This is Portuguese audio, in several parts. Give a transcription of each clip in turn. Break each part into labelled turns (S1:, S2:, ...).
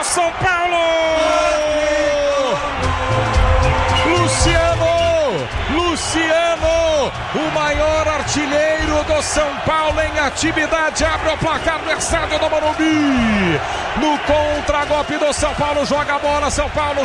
S1: São Paulo! Luciano, o maior artilheiro do São Paulo em atividade, abre o placar no estádio do Morumbi. No contragolpe do São Paulo, joga a bola, São Paulo,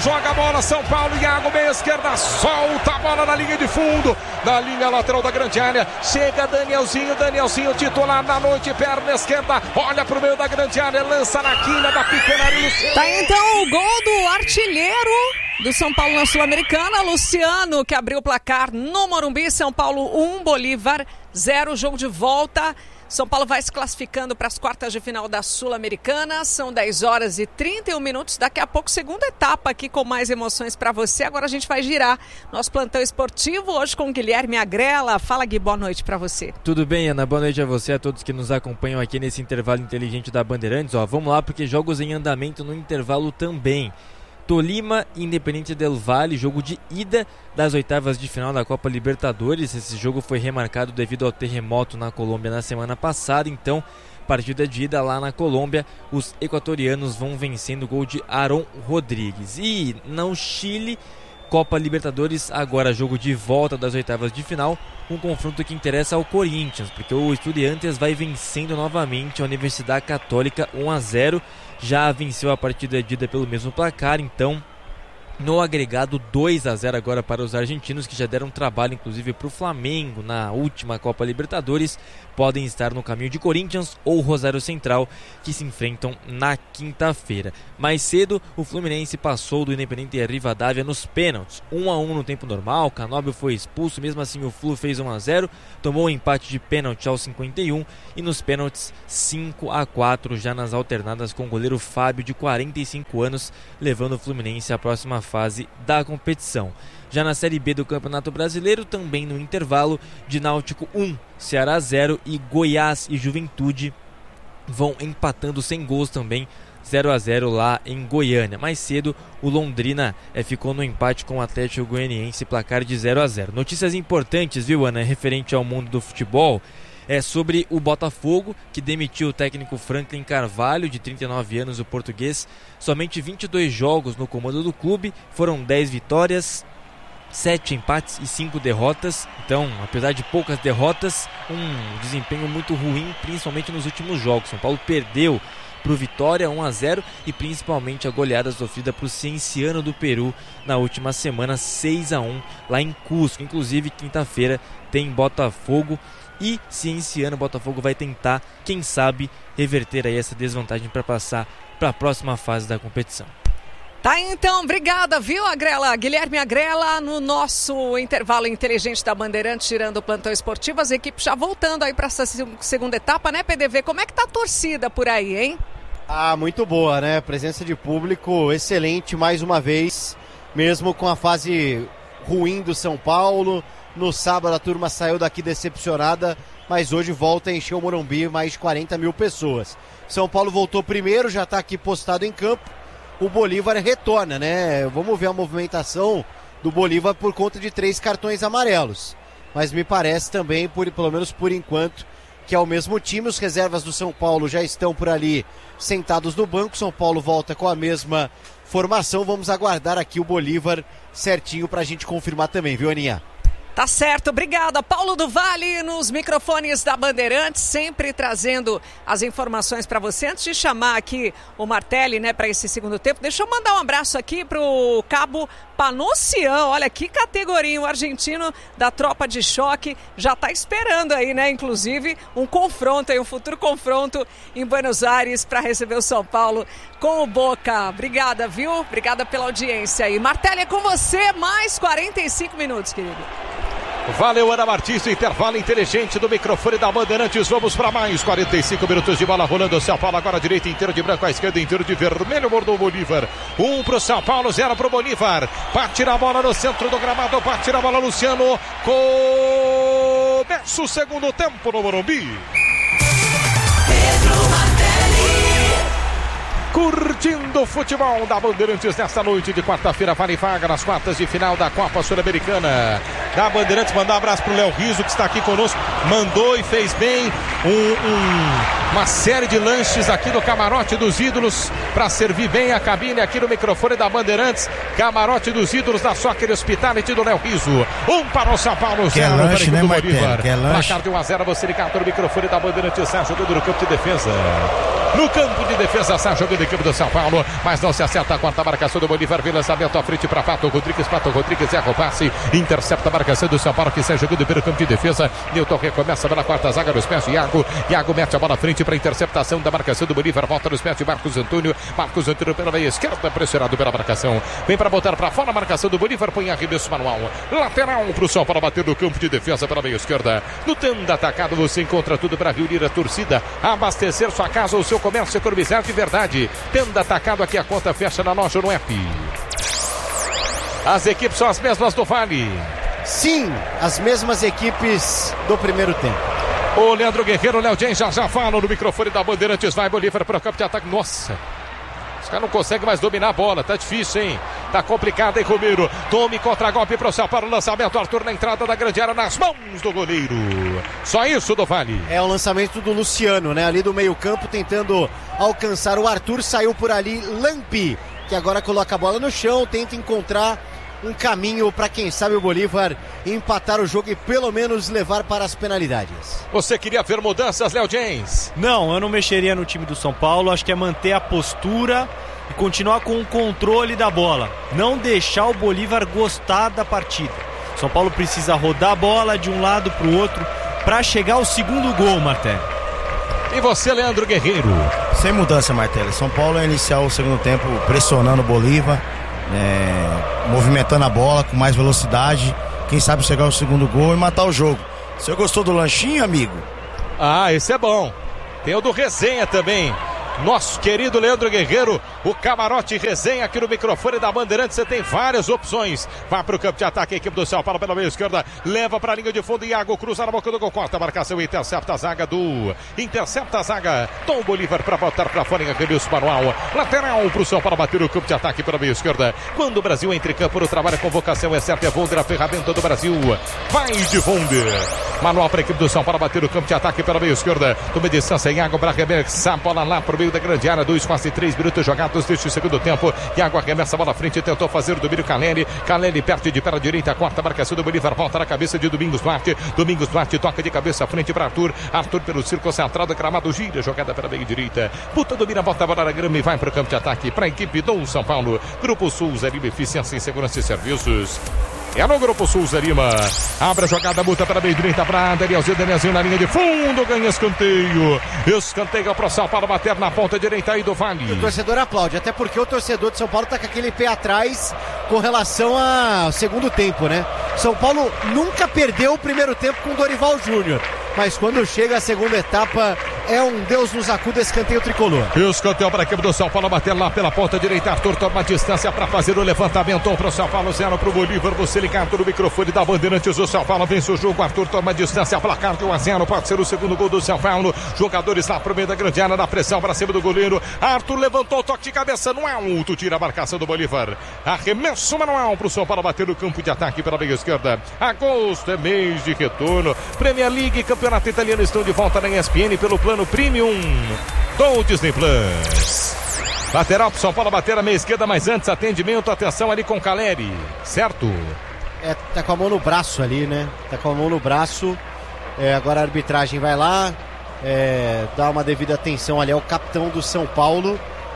S1: Iago, meia esquerda, solta a bola na linha de fundo, na linha lateral da grande área, chega Danielzinho, titular na noite, perna esquerda, olha pro meio da grande área, lança na quina da pequena área.
S2: Tá então o gol do artilheiro do São Paulo na Sul-Americana, Luciano, que abriu o placar no Morumbi. São Paulo 1, Bolívar 0, jogo de volta. São Paulo vai se classificando para as quartas de final da Sul-Americana. São 10 horas e 31 minutos. Daqui a pouco, segunda etapa aqui com mais emoções para você. Agora a gente vai girar nosso plantão esportivo hoje com o Guilherme Agrela. Fala, Gui, boa noite para você.
S3: Tudo bem, Ana? Boa noite a você, a todos que nos acompanham aqui nesse intervalo inteligente da Bandeirantes. Vamos lá, porque jogos em andamento no intervalo também. Tolima e Independiente del Valle, jogo de ida das oitavas de final da Copa Libertadores. Esse jogo foi remarcado devido ao terremoto na Colômbia na semana passada, então partida de ida lá na Colômbia, os equatorianos vão vencendo o gol de Aaron Rodrigues. E no Chile, Copa Libertadores, agora jogo de volta das oitavas de final, um confronto que interessa ao Corinthians, porque o Estudiantes vai vencendo novamente a Universidade Católica 1-0, já venceu a partida de ida pelo mesmo placar, então no agregado 2-0 agora para os argentinos, que já deram trabalho inclusive para o Flamengo na última Copa Libertadores, podem estar no caminho de Corinthians ou Rosário Central, que se enfrentam na quinta-feira. Mais cedo, o Fluminense passou do Independiente Rivadavia nos pênaltis, 1-1 no tempo normal, Canóbio foi expulso, mesmo assim o Flu fez 1-0, tomou um empate de pênalti aos 51 e nos pênaltis 5-4 já nas alternadas, com o goleiro Fábio, de 45 anos, levando o Fluminense à próxima fase da competição. Já na Série B do Campeonato Brasileiro, também no intervalo, de Náutico 1, Ceará 0 e Goiás e Juventude vão empatando sem gols também, 0-0 lá em Goiânia. Mais cedo, o Londrina ficou no empate com o Atlético Goianiense, placar de 0-0. Notícias importantes, viu, Ana, referente ao mundo do futebol, sobre o Botafogo, que demitiu o técnico Franklin Carvalho, de 39 anos, o português. Somente 22 jogos no comando do clube, foram 10 vitórias, 7 empates e 5 derrotas. Então, apesar de poucas derrotas, um desempenho muito ruim, principalmente nos últimos jogos. São Paulo perdeu para o Vitória 1-0 e principalmente a goleada sofrida para o Cienciano do Peru na última semana, 6-1 lá em Cusco. Inclusive, quinta-feira tem Botafogo e Cienciano. Botafogo vai tentar, quem sabe, reverter aí essa desvantagem para passar para a próxima fase da competição.
S2: Tá, então, obrigada, viu, Agrela? Guilherme Agrela, no nosso intervalo inteligente da Bandeirantes, tirando o plantão esportivo, as equipes já voltando aí para essa segunda etapa, né, PDV? Como é que tá a torcida por aí, hein?
S4: Muito boa, né? Presença de público excelente mais uma vez, mesmo com a fase ruim do São Paulo. No sábado a turma saiu daqui decepcionada, mas hoje volta a encher o Morumbi, mais de 40 mil pessoas. São Paulo voltou primeiro, já está aqui postado em campo. O Bolívar retorna, né? Vamos ver a movimentação do Bolívar por conta de 3 cartões amarelos. Mas me parece também, pelo menos por enquanto, que é o mesmo time. Os reservas do São Paulo já estão por ali sentados no banco. São Paulo volta com a mesma formação. Vamos aguardar aqui o Bolívar certinho pra gente confirmar também, viu, Aninha?
S2: Tá certo, obrigada. Paulo do Vale nos microfones da Bandeirantes, sempre trazendo as informações para você. Antes de chamar aqui o Martelli, né, para esse segundo tempo, deixa eu mandar um abraço aqui pro Cabo Panocian. Olha que categoria, o argentino da tropa de choque já tá esperando aí, né, inclusive um confronto aí, um futuro confronto em Buenos Aires para receber o São Paulo com o Boca. Obrigada, viu? Obrigada pela audiência aí. Martelli, é com você, mais 45 minutos, querido.
S1: Valeu, Ana Martins, intervalo inteligente do microfone da Bandeirantes. Vamos para mais 45 minutos de bola rolando. São Paulo agora direita, inteiro de branco, à esquerda, inteiro de vermelho, bordou o Bolívar. 1 pro São Paulo, 0 pro Bolívar. Parte a bola no centro do gramado, parte a bola Luciano. Começa o segundo tempo no Morumbi. curtindo o futebol da Bandeirantes nesta noite de quarta-feira. Vale vaga nas quartas de final da Copa Sul-Americana da Bandeirantes. Mandar um abraço pro Léo Riso, que está aqui conosco. Mandou e fez bem uma série de lanches aqui do Camarote dos Ídolos para servir bem a cabine aqui no microfone da Bandeirantes. Camarote dos Ídolos da Soccer Hospitality do Léo Riso. Para o São Paulo, 0 para a equipe do Bolívar. Placar de 1-0, você ligado no microfone da Bandeirantes. Está jogando no campo de defesa. No campo de defesa está jogando a equipe do São Paulo, mas não se acerta a quarta marcação do Bolívar. Vem lançamento à frente para Pato Rodrigues erra o passe, intercepta a marcação do São Paulo, que sai jogando pelo campo de defesa. Newton recomeça pela quarta zaga nos pés de Iago mete a bola à frente para a interceptação da marcação do Bolívar, volta nos pés de Marcos Antônio pela meia esquerda, pressionado pela marcação, vem para botar para fora a marcação do Bolívar, põe arremesso manual, lateral para o São Paulo bater no campo de defesa pela meia esquerda. No tenda atacado você encontra tudo para reunir a torcida, abastecer sua casa ou seu comércio, economizar de verdade. Tenda atacado, aqui a conta fecha na loja no app. As equipes são as mesmas do Vale.
S4: Sim, as mesmas equipes do primeiro tempo.
S1: O Leandro Guerreiro, o Léo James já fala no microfone da Bandeirantes. Vai Bolívar para o campo de ataque. Nossa, os caras não conseguem mais dominar a bola. Tá difícil, hein? Tá complicado, hein, Romero? Tome contra-golpe para o São Paulo. Lançamento, Arthur na entrada da grande área, nas mãos do goleiro. Só isso do Vale.
S4: É o lançamento do Luciano, né? Ali do meio campo, tentando alcançar o Arthur. Saiu por ali Lampi, que agora coloca a bola no chão, tenta encontrar um caminho para, quem sabe, o Bolívar empatar o jogo e pelo menos levar para as penalidades.
S1: Você queria ver mudanças, Léo James?
S5: Não, eu não mexeria no time do São Paulo. Acho que é manter a postura e continuar com o controle da bola. Não deixar o Bolívar gostar da partida. São Paulo precisa rodar a bola de um lado para o outro para chegar ao segundo gol, Martelli.
S1: E você, Leandro Guerreiro?
S6: Sem mudança, Martelli. São Paulo é iniciar o segundo tempo pressionando o Bolívar, movimentando a bola com mais velocidade, quem sabe chegar ao segundo gol e matar o jogo. Você gostou do lanchinho, amigo?
S1: Ah, esse é bom. Tem o do Resenha também. Nosso querido Leandro Guerreiro, o Camarote Resenha aqui no microfone da Bandeirantes. Você tem várias opções. Vai para o campo de ataque a equipe do São Paulo pela meia esquerda, leva para a linha de fundo. Iago cruza na boca do gol, corta a marcação, intercepta a zaga Tom Bolívar para botar para fora em arremesso manual, lateral para o São Paulo bater o campo de ataque pela meia esquerda. Quando o Brasil entra em campo no trabalho, a convocação é certa, é Wonder, a ferramenta do Brasil. Vai de Wonder, manual para a equipe do São Paulo bater o campo de ataque pela meia esquerda. Toma distância, Iago para arremessar a bola lá para o meio da grande área, 2, quase 3 minutos jogados deste segundo tempo. Iago arremessa a bola à frente, tentou fazer o domínio Caleri perde de pé à direita, a quarta marcação do Bolívar, volta na cabeça de Domingos Duarte toca de cabeça à frente para Arthur pelo círculo central do gramado, gira, jogada pela meia direita, puta domina, bota a bola na grama e vai para o campo de ataque para a equipe do São Paulo. Grupo Sul, Zarima, eficiência em segurança e serviços. É no Grupo Sul, Zarima. Abre a jogada, multa pela meia direita para Danielzinho na linha de fundo, ganha escanteio. Escanteio para o São Paulo bater na ponta direita aí do Vale.
S4: O torcedor aplaude, até porque o torcedor de São Paulo tá com aquele pé atrás com relação ao segundo tempo, né? São Paulo nunca perdeu o primeiro tempo com o Dorival Júnior, mas quando chega a segunda etapa é um Deus nos acuda, escanteio tricolor.
S1: Escanteio para a equipe do São Paulo bater lá pela ponta direita. Arthur toma distância para fazer o levantamento. 1 para o São Paulo, 0 para o Bolívar. Você ligado no microfone da Bandeirantes. O São Paulo vence o jogo. Arthur toma distância, placar de 1-0. Pode ser o segundo gol do São Paulo. Jogadores lá para o meio da grande área, na pressão para cima do goleiro. Arthur levantou, toque de cabeça no alto, tira a marcação do Bolívar. Arremesso manual para o São Paulo bater no campo de ataque pela meia esquerda. Agosto é mês de retorno. Premier League, campeonato italiano estão de volta na ESPN pelo plano Premium do Disney Plus. Lateral para o São Paulo bater a meia esquerda, mas antes atendimento, atenção ali com Caleri, certo?
S4: Tá com a mão no braço ali, né? Tá com a mão no braço. Agora a arbitragem vai lá, dá uma devida atenção ali ao capitão do São Paulo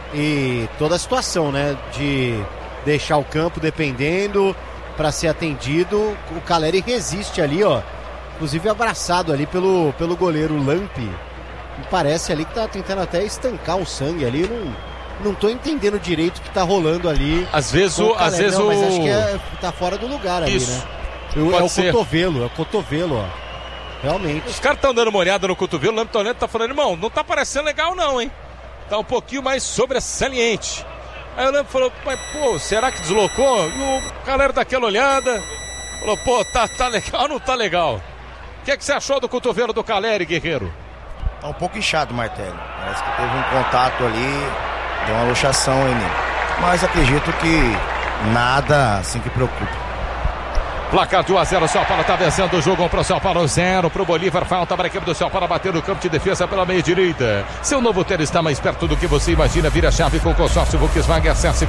S4: e toda a situação, né? De deixar o campo dependendo para ser atendido. O Caleri resiste ali, ó. Inclusive abraçado ali pelo goleiro Lampi. Me parece ali que tá tentando até estancar o sangue ali. Não tô entendendo direito o que tá rolando ali.
S1: Às vezes
S4: mas acho que tá fora do lugar ali, isso, né? É o cotovelo, ó. Realmente.
S1: Os caras estão dando uma olhada no cotovelo. O Lampi tá olhando, tá falando, irmão, não tá parecendo legal não, hein? Tá um pouquinho mais sobressaliente. Aí o Lampi falou, mas pô, será que deslocou? E o galera daquela olhada falou, pô, tá legal ou não tá legal? O que é que você achou do cotovelo do Caleri, Guerreiro?
S6: Tá um pouco inchado, Martelli. Parece que teve um contato ali Deu uma luxação aí nele. Mas acredito que nada assim que preocupa.
S1: Placar de 1-0, São Paulo está vencendo o jogo, 1 para o São Paulo, 0 para o Bolívar. Falta para a equipe do São Paulo bater no campo de defesa pela meia direita. Seu novo tênis está mais perto do que você imagina. Vira a chave com o consórcio Volkswagen. Acesse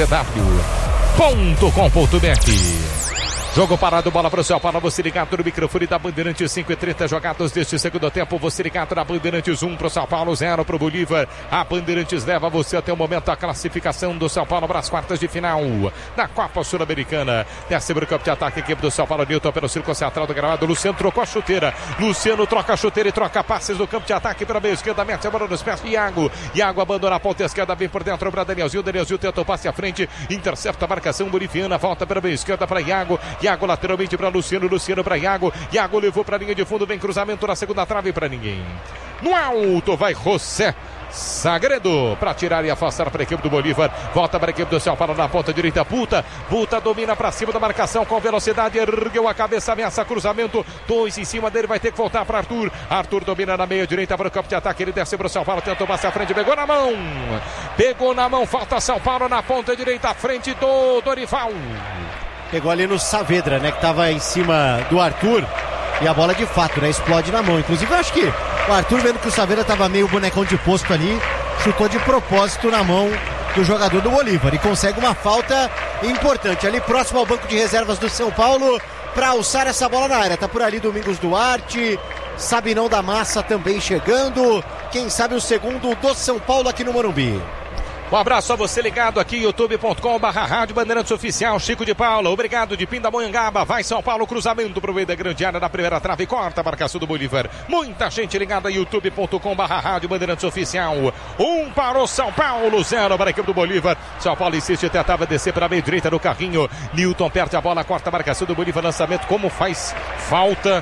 S1: consórciovw.com.br. Jogo parado, bola para o São Paulo, você ligado no microfone da Bandeirantes, 5:30 jogados deste segundo tempo, você ligado na Bandeirantes, 1 para o São Paulo, 0 para o Bolívar. A Bandeirantes leva você até o momento a classificação do São Paulo para as quartas de final da Copa Sul-Americana. Desce para o campo de ataque, equipe do São Paulo, Newton pelo círculo central do gramado, Luciano trocou a chuteira, Luciano troca a chuteira e troca passes do campo de ataque para a meia esquerda, mete a bola nos pés de Iago abandona a ponta esquerda, vem por dentro para Danielzinho tenta o passe à frente, intercepta a marcação boliviana, volta para a meia esquerda para Iago lateralmente para Luciano para Iago levou para a linha de fundo, vem cruzamento na segunda trave para ninguém. No alto vai José Sagredo para tirar e afastar para a equipe do Bolívar. Volta para a equipe do São Paulo na ponta direita. Puta domina para cima da marcação com velocidade. Ergueu a cabeça, ameaça cruzamento. 2 em cima dele, vai ter que voltar para Arthur. Arthur domina na meia direita para o campo de ataque. Ele desce para o São Paulo, tenta o passe à frente. Pegou na mão. Falta São Paulo na ponta direita, à frente do Dorival.
S4: Pegou ali no Saavedra, né, que estava em cima do Arthur, e a bola de fato, né, explode na mão. Inclusive eu acho que o Arthur, vendo que o Saavedra estava meio bonecão de posto ali, chutou de propósito na mão do jogador do Bolívar e consegue uma falta importante ali próximo ao banco de reservas do São Paulo para alçar essa bola na área. Tá por ali Domingos Duarte, Sabinão da Massa também chegando, quem sabe o segundo do São Paulo aqui no Morumbi.
S1: Um abraço a você ligado aqui, youtube.com/Rádio Bandeirantes Oficial, Chico de Paula. Obrigado de Pindamonhangaba. Vai São Paulo, cruzamento pro meio da grande área na primeira trave, corta a marcação do Bolívar. Muita gente ligada, youtube.com/Rádio Bandeirantes Oficial. 1 para o São Paulo, 0 para a equipe do Bolívar. São Paulo insiste, tentava descer para a meia direita no carrinho. Newton perde a bola, corta a marcação do Bolívar. Lançamento, como faz falta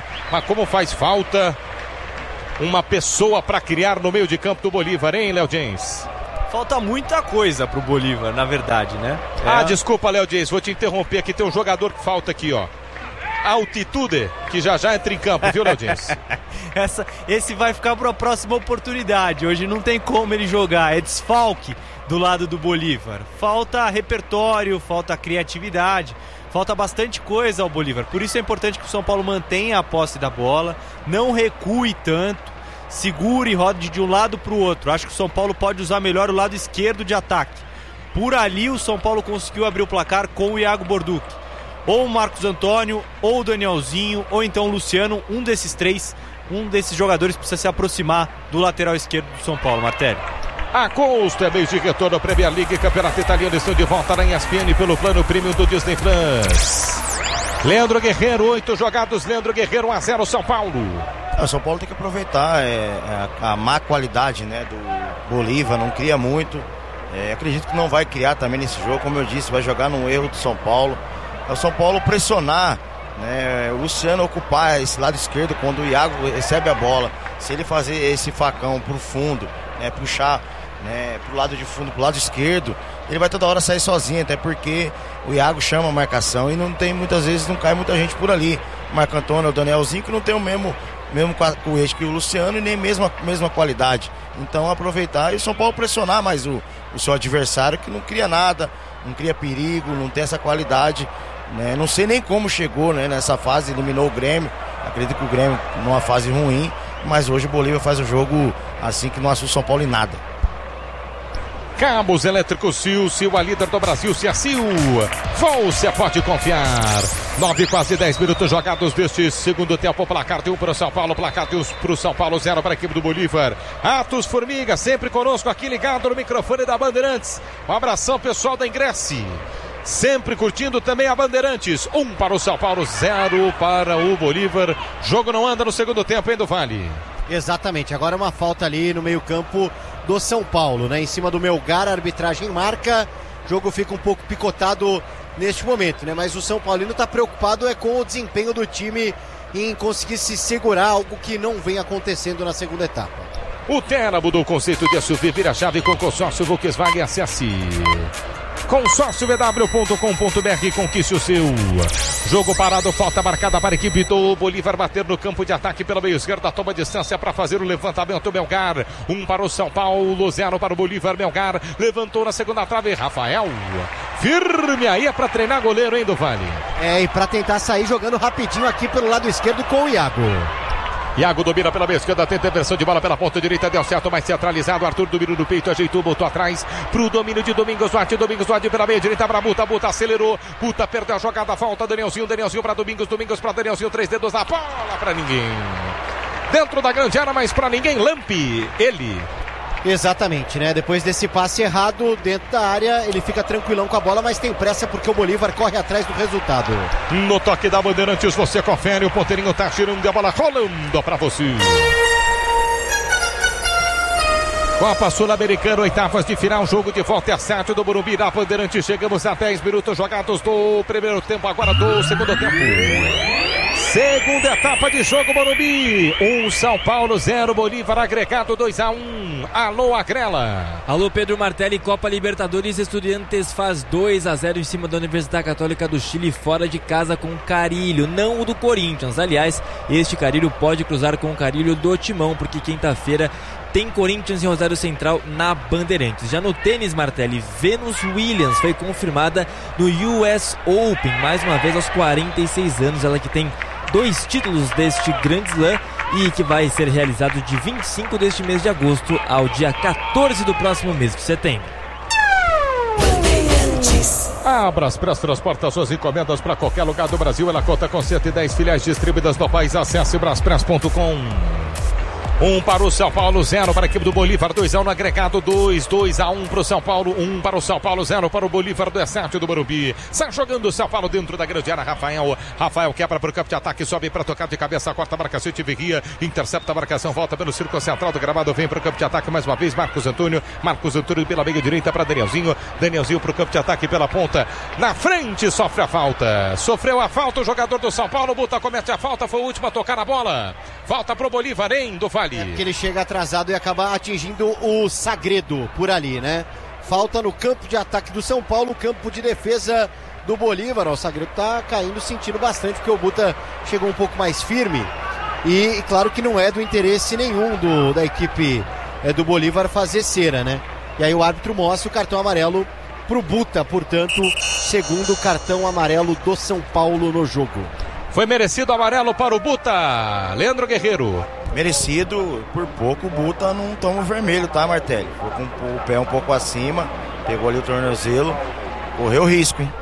S1: uma pessoa para criar no meio de campo do Bolívar, hein, Léo James?
S5: Falta muita coisa pro Bolívar, na verdade, né?
S1: Desculpa, Léo James, vou te interromper aqui, tem um jogador que falta aqui, ó. Altitude, que já entra em campo, viu, Léo James?
S5: Esse vai ficar para a próxima oportunidade. Hoje não tem como ele jogar, é desfalque do lado do Bolívar. Falta repertório, falta criatividade, falta bastante coisa ao Bolívar. Por isso é importante que o São Paulo mantenha a posse da bola, não recue tanto, segure e rode de um lado para o outro. Acho que o São Paulo pode usar melhor o lado esquerdo de ataque. Por ali o São Paulo conseguiu abrir o placar com o Iago Borduc. Ou o Marcos Antônio, ou o Danielzinho, ou então o Luciano. Um desses três, um desses jogadores precisa se aproximar do lateral esquerdo do São Paulo. Martelli.
S1: A custa, mês de retorno, Premier League, Campeonato Italiano, estão de volta na ESPN pelo plano premium do Disney Plus. Leandro Guerreiro, 8 jogados, Leandro Guerreiro, 1-0 São Paulo.
S6: O São Paulo tem que aproveitar a má qualidade, né, do Bolívar, não cria muito. Acredito que não vai criar também nesse jogo, como eu disse, vai jogar num erro do São Paulo. É o São Paulo pressionar, né, o Luciano ocupar esse lado esquerdo quando o Iago recebe a bola. Se ele fazer esse facão pro fundo, né, puxar, né, pro lado de fundo, pro lado esquerdo, ele vai toda hora sair sozinho, até porque o Iago chama a marcação e muitas vezes não cai muita gente por ali. O Marco Antônio, o Danielzinho, que não tem o mesmo coejo que o Luciano e nem mesma qualidade. Então aproveitar e o São Paulo pressionar mais o seu adversário, que não cria nada, não cria perigo, não tem essa qualidade, né? Não sei nem como chegou, né, nessa fase, eliminou o Grêmio. Acredito que o Grêmio numa fase ruim, mas hoje o Bolívar faz o jogo assim que não assusta o São Paulo em nada.
S1: Cabos Elétricos Sil, a líder do Brasil, Sil. Você pode confiar. 9, quase 10 minutos jogados deste segundo tempo. Placar de 1 para o São Paulo, placar de 1 para o São Paulo, 0 para a equipe do Bolívar. Atos Formiga, sempre conosco aqui ligado no microfone da Bandeirantes. Um abração pessoal da Ingresse. Sempre curtindo também a Bandeirantes. 1 para o São Paulo, 0 para o Bolívar. Jogo não anda no segundo tempo, hein, do Vale?
S4: Exatamente, agora uma falta ali no meio campo do São Paulo, né? Em cima do Melgar, a arbitragem marca. O jogo fica um pouco picotado neste momento, né? Mas o São Paulino está preocupado com o desempenho do time em conseguir se segurar, algo que não vem acontecendo na segunda etapa.
S1: O Terra mudou o conceito de SUV, vira chave com consórcio Volkswagen, acesse consórciovw.com.br, conquiste o seu. Jogo parado, falta marcada para a equipe do Bolívar bater no campo de ataque pela meio esquerda, toma distância para fazer o levantamento. Melgar, 1 para o São Paulo, 0 para o Bolívar. Melgar levantou na segunda trave, Rafael firme aí, é para treinar goleiro, hein, do Vale?
S4: E para tentar sair jogando rapidinho aqui pelo lado esquerdo com o Iago.
S1: Iago domina pela meia esquerda, tenta inversão de bola pela ponta direita, deu certo, mais centralizado. Arthur domina no peito, ajeitou, botou atrás pro domínio de Domingos Duarte. Domingos Duarte pela meia direita para Buta, Buta acelerou, Buta perdeu a jogada, falta Danielzinho, Danielzinho para Domingos, Domingos para Danielzinho, 3 dedos na bola para ninguém. Dentro da grande área, mas para ninguém, Lampi, ele.
S4: Exatamente, né? Depois desse passe errado dentro da área, ele fica tranquilão com a bola, mas tem pressa porque o Bolívar corre atrás do resultado.
S1: No toque da Bandeirantes, você confere, o ponteirinho tá tirando a bola, rolando pra você. Copa Sul-Americana, oitavas de final, jogo de volta às 7 do Morumbi, da Bandeirantes. Chegamos a 10 minutos jogados do primeiro tempo, agora do segundo tempo. Segunda etapa de jogo, Morumbi. 1 São Paulo, 0 Bolívar, agregado 2-1. Alô, Agrela.
S3: Alô, Pedro Martelli. Copa Libertadores, Estudiantes faz 2-0 em cima da Universidade Católica do Chile, fora de casa com o Carilho, não o do Corinthians. Aliás, este Carilho pode cruzar com o Carilho do Timão, porque quinta-feira tem Corinthians e Rosário Central na Bandeirantes. Já no tênis, Martelli, Venus Williams foi confirmada no US Open, mais uma vez aos 46 anos, ela que tem 2 títulos deste Grand Slam e que vai ser realizado de 25 deste mês de agosto ao dia 14 do próximo mês de setembro.
S1: Braspress transporta suas encomendas para qualquer lugar do Brasil. Ela conta com 110 filiais distribuídas no país. Acesse braspress.com. 1 para o São Paulo, 0 para a equipe do Bolívar, 2-1 no agregado, 2-1 para o São Paulo, 1 para o São Paulo, 0 para o Bolívar, 17 do Morumbi. Sai jogando o São Paulo dentro da grande área, Rafael quebra para o campo de ataque, sobe para tocar de cabeça, corta a marcação, Tiverria, intercepta a marcação, volta pelo círculo central do gramado, vem para o campo de ataque mais uma vez, Marcos Antônio pela meia direita para Danielzinho para o campo de ataque pela ponta, na frente sofreu a falta o jogador do São Paulo, Buta comete a falta, foi o último a tocar a bola, falta para o Bolívar, hein, do Vale.
S4: Porque ele chega atrasado e acaba atingindo o Sagredo por ali, né? Falta no campo de ataque do São Paulo, campo de defesa do Bolívar. O Sagredo tá caindo, sentindo bastante, porque o Buta chegou um pouco mais firme. E claro que não é do interesse nenhum da equipe do Bolívar fazer cera, né? E aí o árbitro mostra o cartão amarelo pro Buta, portanto, segundo cartão amarelo do São Paulo no jogo.
S1: Foi merecido amarelo para o Buta, Leandro Guerreiro.
S6: Merecido, por pouco o Buta não toma o vermelho, tá, Martelli? Ficou com o pé um pouco acima, pegou ali o tornozelo, correu risco, hein?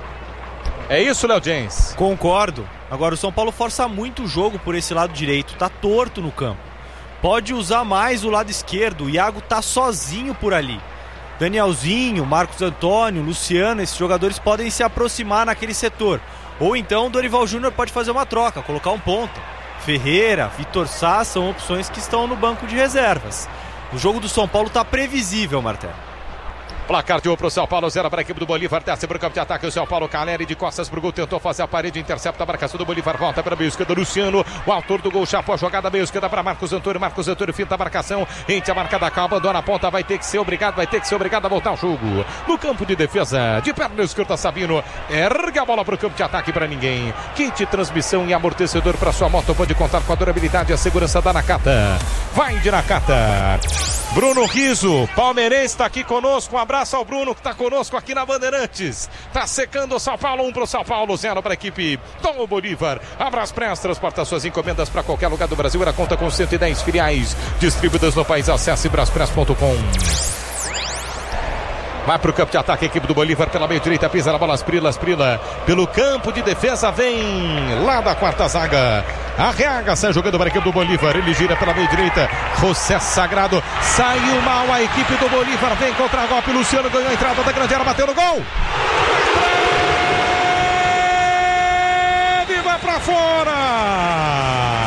S1: É isso, Léo Jens?
S5: Concordo. Agora o São Paulo força muito o jogo por esse lado direito, tá torto no campo. Pode usar mais o lado esquerdo, o Iago tá sozinho por ali. Danielzinho, Marcos Antônio, Luciano, esses jogadores podem se aproximar naquele setor. Ou então o Dorival Júnior pode fazer uma troca, colocar um ponta. Ferreira, Vitor Sá são opções que estão no banco de reservas. O jogo do São Paulo está previsível, Martel.
S1: Placar de 1 para o São Paulo, 0 para a equipe do Bolívar. Desce para o campo de ataque o São Paulo. Caleri de costas para o gol, tentou fazer a parede, intercepta a marcação do Bolívar. Volta para a meio esquerda, Luciano, o autor do gol, chapou a jogada meio esquerda para Marcos Antônio. Marcos Antônio finta a marcação, enche a marca da calma, abandona a ponta, vai ter que ser obrigado a voltar ao jogo. No campo de defesa, de perna esquerda, Sabino ergue a bola para o campo de ataque para ninguém. Kit transmissão e amortecedor para sua moto, pode contar com a durabilidade e a segurança da Nakata. Vai de Nakata. Bruno Riso, palmeirense, está aqui conosco. Um abraço ao Bruno, que está conosco aqui na Bandeirantes. Está secando o São Paulo, 1 para o São Paulo, 0 para a equipe do Bolívar. A Braspress transporta suas encomendas para qualquer lugar do Brasil. Ela conta com 110 filiais distribuídas no país. Acesse braspress.com. Vai para o campo de ataque a equipe do Bolívar pela meia direita, pisa na bola, Asprila pelo campo de defesa, vem lá da quarta zaga. Arreaga, sai jogando para a equipe do Bolívar, ele gira pela meia direita, José Sagrado, saiu mal a equipe do Bolívar, vem contra golpe, Luciano ganhou a entrada da grande área, bateu no gol. E vai para fora.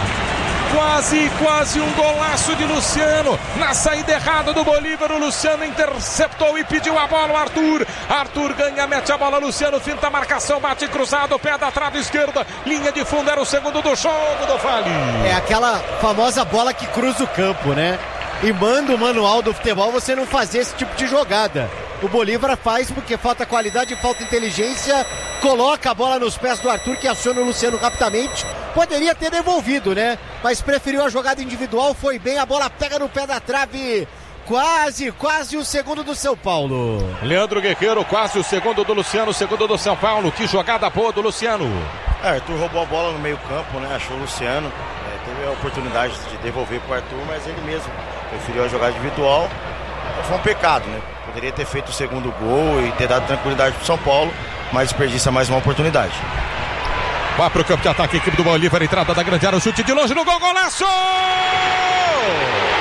S1: Quase um golaço de Luciano. Na saída errada do Bolívar, o Luciano interceptou e pediu a bola. O Arthur ganha, mete a bola. Luciano finta a marcação, bate cruzado, pé da trave esquerda. Linha de fundo, era o segundo do jogo do Vale.
S4: É aquela famosa bola que cruza o campo, né? E manda o manual do futebol você não fazer esse tipo de jogada. O Bolívar faz porque falta qualidade, falta inteligência, coloca a bola nos pés do Arthur, que aciona o Luciano rapidamente. Poderia ter devolvido, né? Mas preferiu a jogada individual, foi bem, a bola pega no pé da trave. Quase o segundo do São Paulo.
S1: Leandro Guerreiro, quase o segundo do Luciano, o segundo do São Paulo. Que jogada boa do Luciano.
S6: Arthur roubou a bola no meio campo, né? Achou o Luciano. Teve a oportunidade de devolver para o Arthur, mas ele mesmo preferiu a jogada individual. Foi um pecado, né? Poderia ter feito o segundo gol e ter dado tranquilidade para o São Paulo, mas desperdiça mais uma oportunidade.
S1: Vai para o campo de ataque, equipe do Bolívar, entrada da grande área, o chute de longe no gol, golaço!